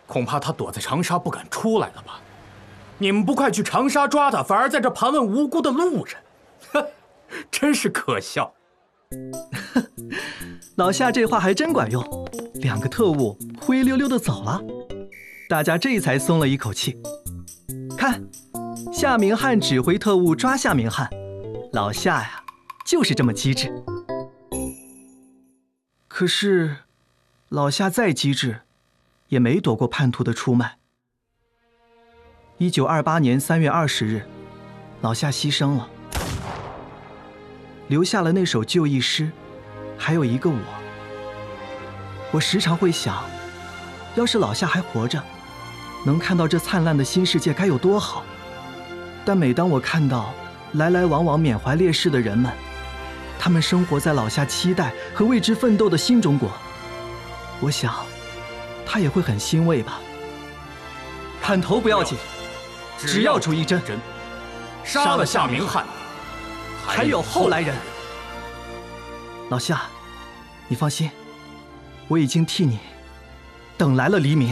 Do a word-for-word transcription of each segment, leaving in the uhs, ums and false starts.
恐怕他躲在长沙不敢出来了吧？你们不快去长沙抓他，反而在这盘问无辜的路人，哼，真是可笑。 老夏这话还真管用，两个特务灰溜溜的走了，大家这才松了一口气。看，夏明翰指挥特务抓夏明翰，老夏呀，就是这么机智。可是，老夏再机智，也没躲过叛徒的出卖。一九二八年三月二十日，老夏牺牲了，留下了那首就义诗，还有一个我。我时常会想，要是老夏还活着，能看到这灿烂的新世界该有多好。但每当我看到来来往往缅怀烈士的人们，他们生活在老夏期待和为之奋斗的新中国，我想他也会很欣慰吧。砍头不要紧，只要出一针， 杀了夏明翰， 还有后来人。老夏，你放心，我已经替你等来了黎明。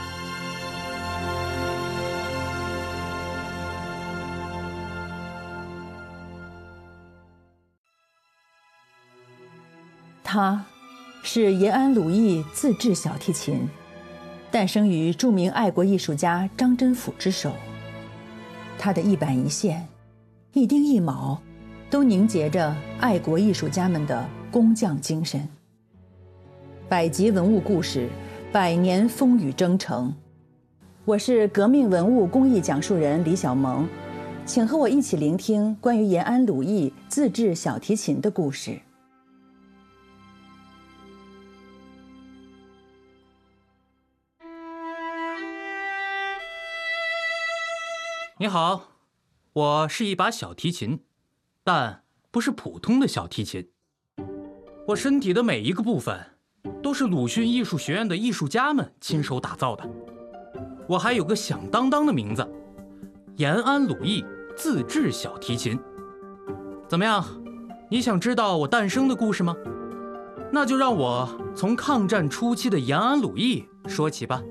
他是延安鲁艺自制小提琴，诞生于著名爱国艺术家张真甫之手。他的一板一线、一丁一卯，都凝结着爱国艺术家们的工匠精神。百集文物故事，百年风雨征程。我是革命文物工艺讲述人李小萌，请和我一起聆听关于延安鲁艺自制小提琴的故事。 你好，我是一把小提琴，但不是普通的小提琴。我身体的每一个部分都是鲁迅艺术学院的艺术家们亲手打造的。我还有个响当当的名字，延安鲁艺自制小提琴。怎么样，你想知道我诞生的故事吗？那就让我从抗战初期的延安鲁艺说起吧。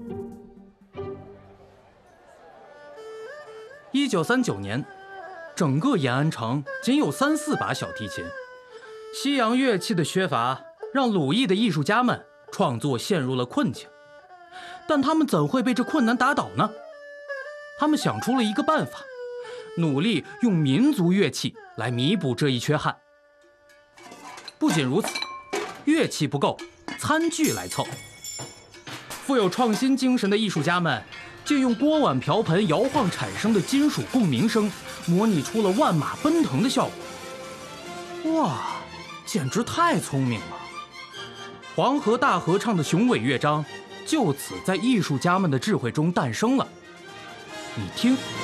一九三九年，整个延安城仅有三四把小提琴，西洋乐器的缺乏让鲁艺的艺术家们创作陷入了困境。但他们怎会被这困难打倒呢？他们想出了一个办法，努力用民族乐器来弥补这一缺憾。不仅如此，乐器不够，餐具来凑。富有创新精神的艺术家们就用锅碗瓢盆摇晃产生的金属共鸣声，模拟出了万马奔腾的效果。哇，简直太聪明了！黄河大合唱的雄伟乐章，就此在艺术家们的智慧中诞生了。你听。